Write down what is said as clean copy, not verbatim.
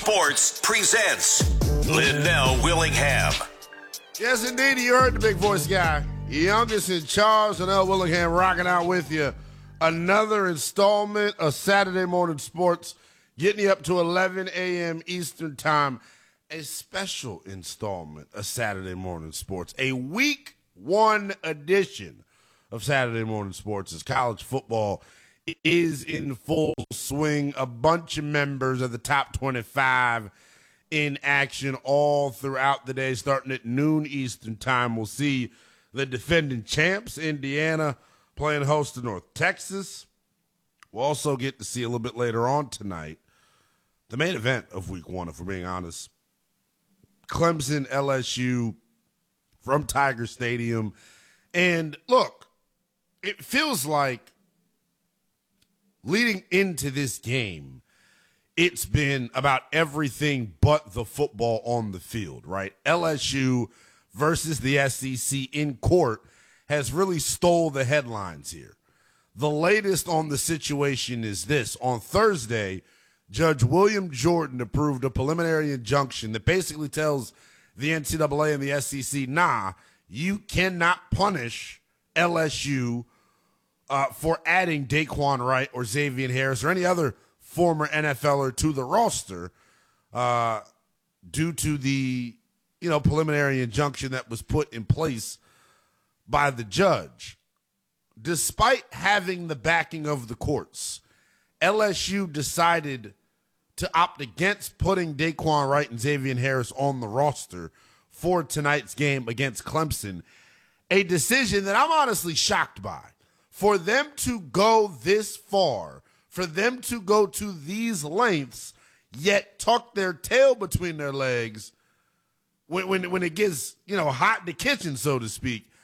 Sports presents Linnell Willingham. Yes, indeed. You heard the big voice guy. Youngest in charge, Linnell Willingham, rocking out with you. Another installment of Saturday Morning Sports, getting you up to 11 a.m. Eastern Time. A special installment of Saturday Morning Sports. A week one edition of Saturday Morning Sports as college football is in full swing. A bunch of members of the top 25 in action all throughout the day, starting at noon Eastern Time. We'll see the defending champs, Indiana, playing host to North Texas. We'll also get to see a little bit later on tonight the main event of week one, if we're being honest. Clemson, LSU from Tiger Stadium. And look, it feels like leading into this game, it's been about everything but the football on the field, right? LSU versus the SEC in court has really stole the headlines here. The latest on the situation is this. On Thursday, Judge William Jordan approved a preliminary injunction that basically tells the NCAA and the SEC, nah, you cannot punish LSU for adding Daquan Wright or Xavier Harris or any other former NFLer to the roster due to the preliminary injunction that was put in place by the judge. Despite having the backing of the courts, LSU decided to opt against putting Daquan Wright and Xavier Harris on the roster for tonight's game against Clemson. A decision that I'm honestly shocked by. For them to go this far, for them to go to these lengths, yet tuck their tail between their legs when it gets hot in the kitchen, so to speak,